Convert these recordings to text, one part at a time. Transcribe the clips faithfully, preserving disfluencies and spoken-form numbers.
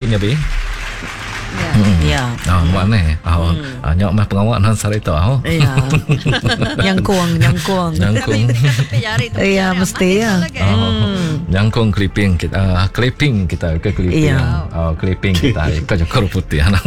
nya bi. Ya. Hmm. Ya. Ah, mana? Ah, ah, nyok mah pengawak nan sarita. Oh. Ya. Nyangkung, nyangkung. Nyangkung. Iya, mesti ya. Oh, nyangkung clipping kita, uh, clipping kita ke clipping. Iya. Oh, clipping kita ke jokor putih anak.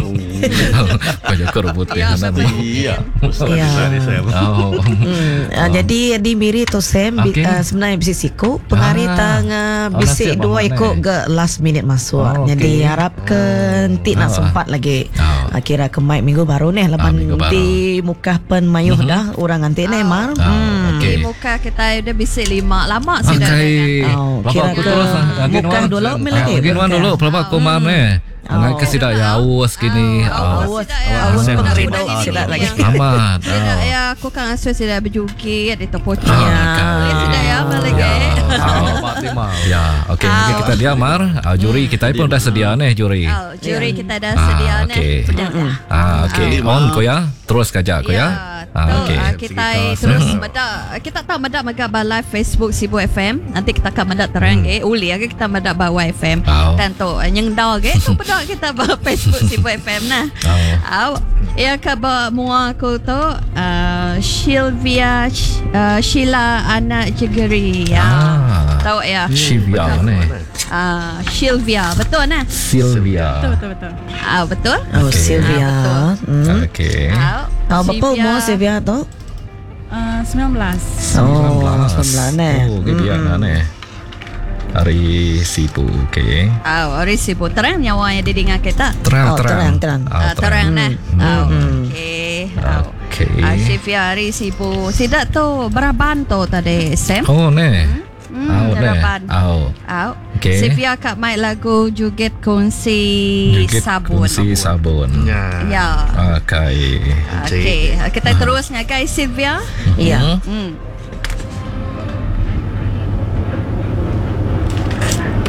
Ke jokor putih anak. Iya. Iya. Oh. Hmm, uh, jadi di miri tu Sam Okay. uh, sebenarnya bisi siku pengari Ah. tanga Oh, bisi nasib dua mana? ikut ke last minute masuk. Oh, okay. Jadi harapkan ti nak Ah. sempat lagi. Oh. Uh, kira ke mic minggu baru nih lepas minggu baru. di muka pen mayuh dah orang nanti nih mar. Ah, Hmm. okay. Di muka kita udah bisik lima lama sih dah Okay. dengan. Oh, Bapak kira aku ke terus ah, muka gin dulu wan. mil Ah, lagi. gin wan dulu pelabak ko mana. Ngai ke sidak ya awas gini. Ah, Ah. Awas, tidak ya. awas Tidak pengerido boleh sidak ini lagi. yang- Amat. Tidak Ah. ya, aku kan asuh tidak berjukit itu pocong. Ya. Boleh tidak ya balik Ya, eh. ah, ya, okey. Mungkin kita diamar. Ah, juri kita pun dah sedia nih juri. Oh, juri kita dah Ah, sedia nih. okey. Sudah dah. Ah, okey. On ko ya. Terus kaja ko ya. Ah, tu, okey. ah, kita terus medak kita tak medak megah live Facebook Sibu F M. Nanti kita akan medak terang Hmm. eh uli lagi kita medak bawa F M. Oh. Dan tu yang dah ke tu medak kita bawa Facebook Sibu F M nah. Oh. Au ya ke bawa mua aku tu uh, Sylvia uh, Sheila anak Jegeri ya. Ah. Tahu ya. Shivya ni. Ah, Sylvia betul nah. Sylvia. betul betul. Ah betul. Oh, Okay. Sylvia. Hmm. Okey. Au. Oh, berapa umur Sylvia tu? Uh, sembilan belas. Oh, sembilan eh. Oh, dia Hmm. ni. Hari Sibu, okey. Ah, hari sibuk terang nyawa yang didengar kita. Terang, Oh, terang. terang, terang. Ah, terang nah. Hmm. Ah, Hmm. okey. Okey. Ah, Sylvia hari sibuk. Sidak tu beraban tu tadi Sam. Oh, ni. Hmm, Au, ni. beraban. Au. Au. Okey. Sylvia kat mic lagu Juget Kunci Jugit Sabun. kunci sabun. Ya. Ya. Okey. Okey, kita terus ngakai Sylvia. Ya. Hmm. Hmm.